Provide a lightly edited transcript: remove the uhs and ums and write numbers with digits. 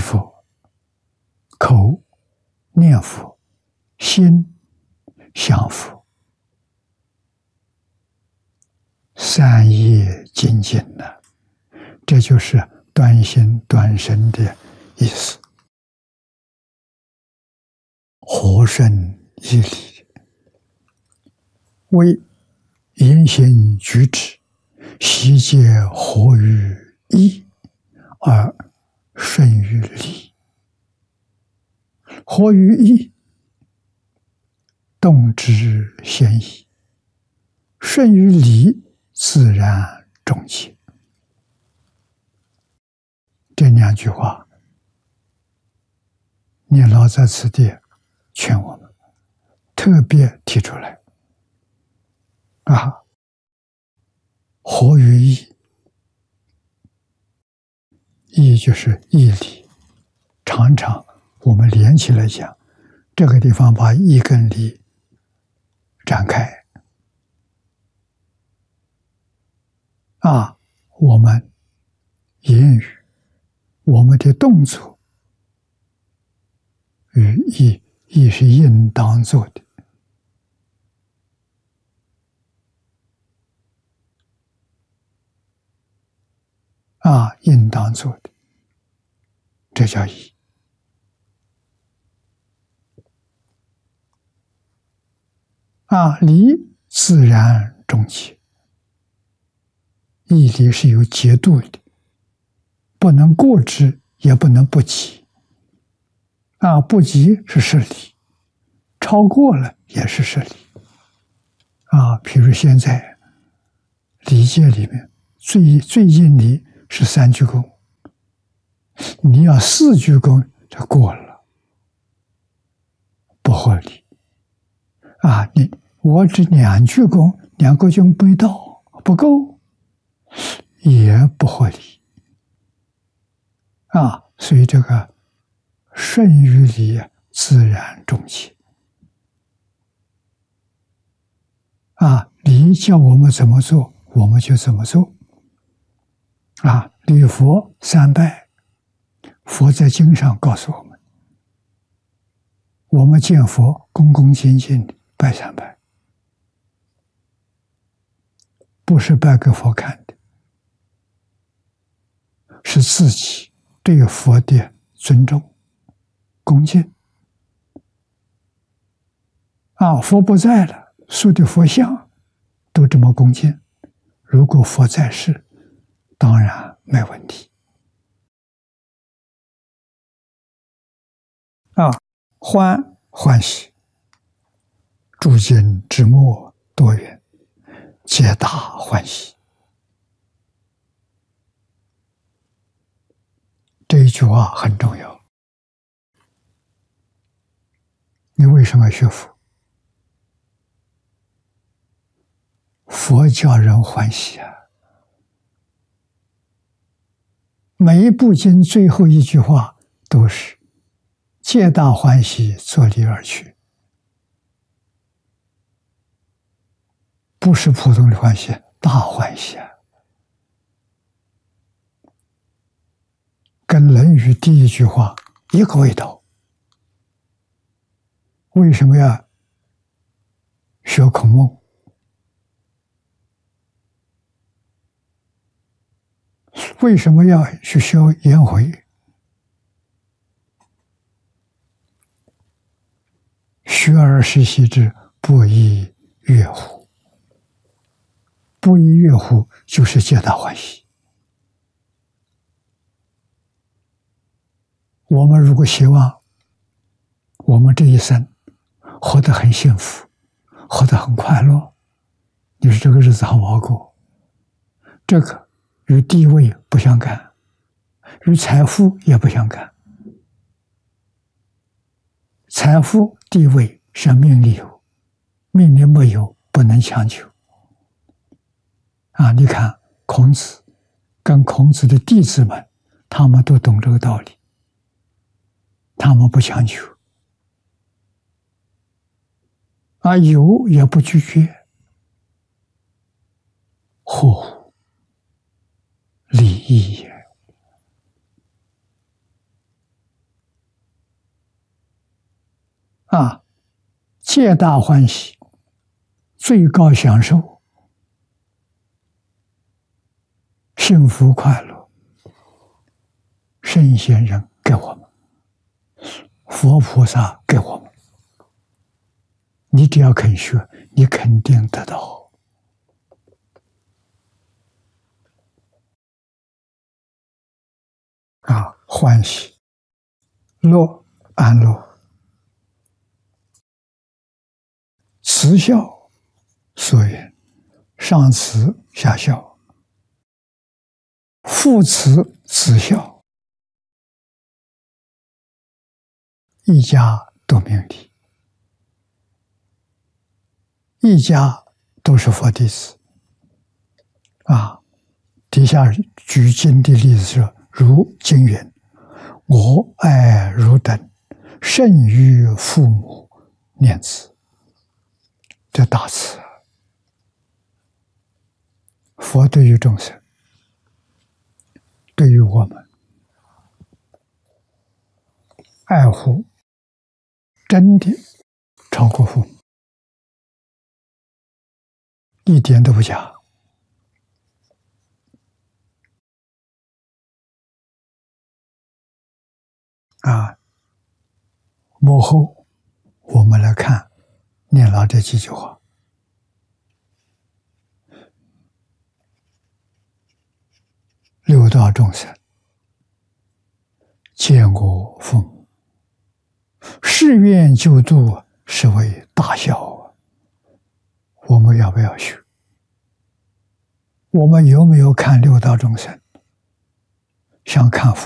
佛，口念佛，心想佛，三业精进呢，这就是断心断身的意思。和顺义理，为言行举止悉皆合于义而顺于理。合于义，动之先移；顺于理，自然中结。这两句话，念老在此地劝我们，特别提出来啊！合于义，义就是义理。常常我们连起来讲，这个地方把义跟理展开啊，我们言语，我们的动作与义是应当做的啊，应当做的，这叫义啊。理自然中结，义理是有节度的，不能过之，也不能不及啊。不及是失礼，超过了也是失礼啊。比如现在礼戒里面最应礼是3鞠躬，你要4鞠躬就过了，不合理啊！我只2鞠躬，2个躬没到，不够，也不合理啊！所以这个顺于理，自然中结啊！理叫我们怎么做，我们就怎么做啊！礼佛3拜，佛在经上告诉我们，我们见佛恭恭敬敬的拜3拜，不是拜给佛看的，是自己对佛的尊重恭敬啊。佛不在了，塑的佛像都这么恭敬，如果佛在世，当然没问题啊。欢喜，诸经之末多缘，皆大欢喜。这一句话很重要。你为什么要学佛？佛叫人欢喜啊！每一部经最后一句话都是皆大欢喜，作礼而去，不是普通的欢喜，大欢喜啊！跟《论语》第1句话一个味道。为什么要学孔孟？为什么要去学颜回？学而时习之，不亦说乎？不亦说乎就是皆大欢喜。我们如果希望我们这一生活得很幸福，活得很快乐，你说这个日子好不好过？这个与地位不相干，与财富也不相干。财富地位是命里有，命里没有不能强求啊！你看孔子跟孔子的弟子们，他们都懂这个道理，他们不强求啊，有也不拒绝，合乎礼义也皆大欢喜，最高享受，幸福快乐，圣贤人给我们，佛菩萨给我们，你只要肯学，你肯定得到。欢喜、乐、安乐、慈孝，所言上慈下孝，父慈子孝，一家都明理，一家都是佛弟子。底下举经的例子是，如经云：“我爱汝等，胜于父母念兹。”这大慈，佛对于众生，对于我们，爱护真的超过父母，一点都不假。幕后我们来看念老这几句话：六道众生见我父母，誓愿救度，是为大孝。我们要不要学？我们有没有看六道众生像看父母？